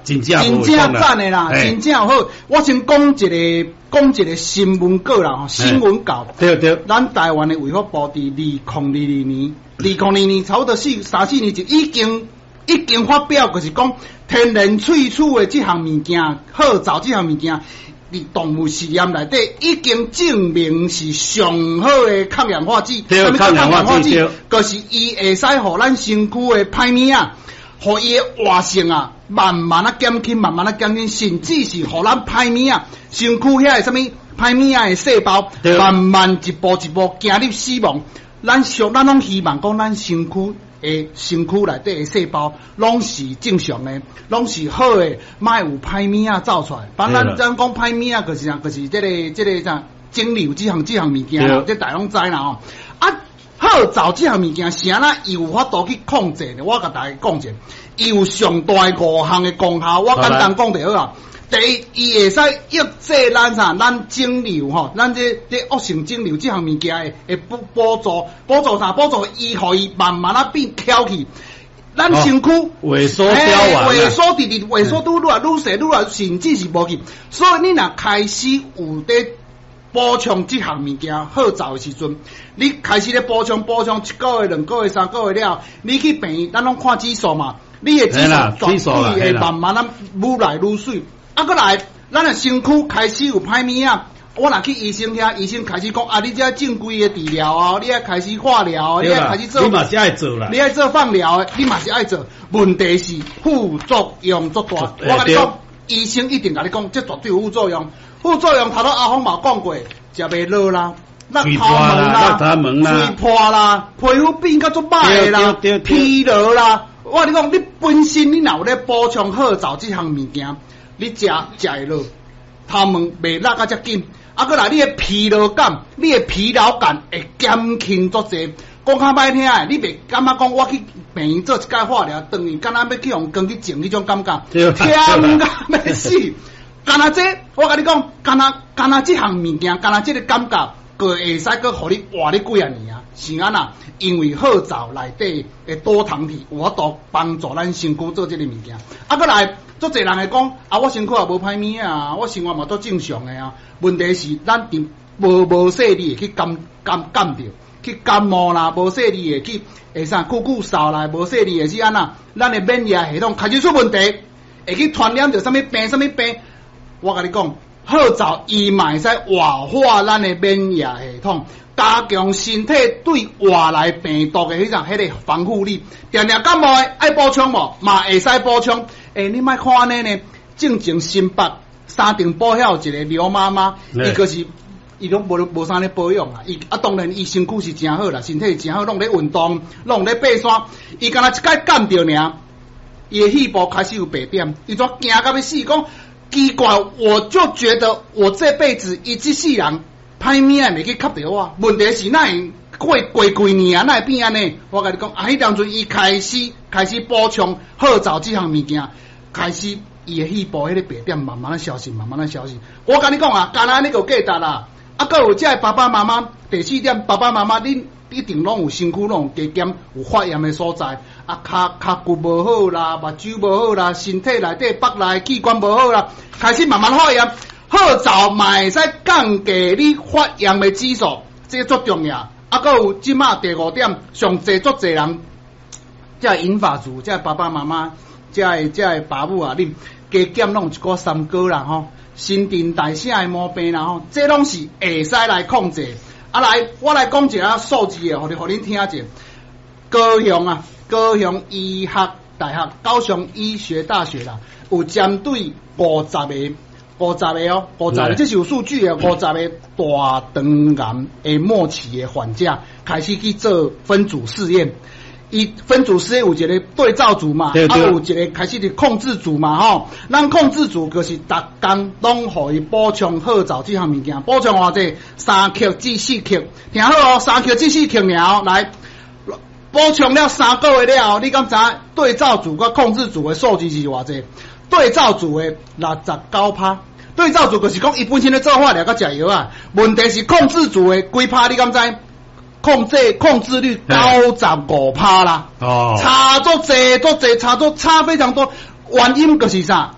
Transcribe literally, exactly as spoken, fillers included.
真正真正赞的啦，真正好。我先讲一个讲一个新闻稿啦，新闻稿。 对对。 咱台湾的卫福部伫二零二二年，二零二二年差不多四三四年前已经已经发表，就是讲天然萃取的这项物件，褐藻这项物件。伫动物实验内底已经证明是上好的抗氧化剂， 什么叫抗氧化剂？ 就是伊会使互咱身躯的歹物啊，互伊的活性啊，慢慢啊减轻，慢慢啊减轻，甚至是互咱歹物啊，身躯遐个什么歹物啊的细胞，慢慢一步一步行入死亡。咱想，咱拢希望讲咱身躯。诶，身躯内底诶细胞拢是正常诶，拢是好诶，莫有歹物仔走出来。反正咱讲歹物仔，就是啥，就是即、这个即、这个啥，精瘤即项即项物件啦，即大拢知啦吼。啊，好早即项物件，啥啦有法度去控制呢？我甲大家讲者，伊有上大五项诶功效，我简单讲就好啊。第一，伊会使抑制咱啥，咱肿瘤吼，咱这这恶性肿瘤这项物件会会补补助，补助啥？补助伊，互伊慢慢啊变翘起。咱身躯萎缩凋亡， 萎缩直直萎缩愈来愈细，愈来甚至是无去。所以你若开始有在补充这项物件好走的时阵，你开始咧补充补充一个月、两个月、三个月了，你去病院，咱拢看指数嘛，你的指数绝对会慢慢啊愈来愈水。啊，过来，咱的身躯开始有歹物啊！我若去医生遐，医生开始讲啊，你这正规的治疗哦，你爱开始化疗，你爱开始做， 你嘛是爱做啦， 你爱做放疗的，你嘛是爱做。问题是副作用足大，我甲你讲，医生一定甲你讲，这绝对有副作用。副作用头拄阿峰嘛讲过，食袂落啦， 落头毛啦， 嘴破啦，皮肤变甲足歹啦，疲劳啦。我甲你讲，你本身你若有咧补充好走这项物件。你食食会落，头毛袂落啊遮紧，啊，过来你的疲劳感，你的疲劳感会减轻足济。讲较歹听诶，你袂感觉讲我去病院做一摆化疗，等于敢若要去用光去种迄种感觉，忝甲要死。干那这，我甲你讲，干那干那这项物件，干那这个感觉，个会使个互你活你几啊年啊？是安那？因为好藻内底的多糖体有法度帮助咱身躯做这个物件，啊，过来。足侪人会讲啊，我身躯也无歹物啊，我生活嘛都正常诶啊。问题是咱伫无无细腻去感感感着，去感冒啦，无细腻诶去会啥酷酷嗽啦，无细腻诶是安那，咱诶免疫系统开始出问题，会去传染着啥物病啥物病。我甲你讲，好早伊嘛会使活化咱诶免疫系统，加强身体对外来病毒诶迄种迄个防护力。定定感冒诶爱补充无，嘛会使补充。诶、欸，你莫看安尼呢？正经新北三重保晓一个刘妈妈，伊个是伊拢无无啥咧保养啊。伊啊，当然伊身躯是真好啦，身体真好，拢咧运动，拢咧爬山。伊敢若一摆干着尔，伊的肺部开始有白点，伊怎惊到要死？讲奇怪，我就觉得我这辈子一一世人歹物也袂去吸着我。问题是哪会过过几年啊？哪会变安尼？我甲你讲，啊，迄当阵伊开始开始补充好走这项物件。开始，伊的肺部迄个白点慢慢的消失，慢慢的消失。我甲你讲啊，干那你个价值啦，啊，搁有这爸爸妈妈。第四点，爸爸妈妈恁一定拢有身躯拢有加减有发炎的所在，啊，骹骹骨无好啦，目睭无好啦，身体内底腹内器官无好啦，开始慢慢发炎。好早嘛会使降低你发炎的指数，这个足重要。啊，搁有即马第五点，上济足济人，这银发族，这爸爸妈妈。这个这个爸母啊，恁加减拢有一个三高啦吼，新陈代谢的毛病啦吼，这拢是会使来控制。啊来，我来讲一下数字的，互你互恁听者。高雄啊，高雄医学大学、高雄医学大学啦，有针对五十个、五十个哦，五十个，这是有数据的，五十个大肠癌的末期的患者开始去做分组试验。伊分组试验有一个对照组嘛，对对啊有一个开始的控制组嘛吼，咱控制组就是逐工拢互伊补充好走这项物件，补充偌济三克至四克，听好哦，三克至四克了，来补充了三个月了，你敢知对照组甲控制组的数字是偌济？对照组的六十九趴，对照组就是讲伊本身咧做化疗甲食药啊，问题是控制组的几趴，你敢知？控制控制率九十五趴啦，哦，差足济足济，差足差非常多。原因就是啥？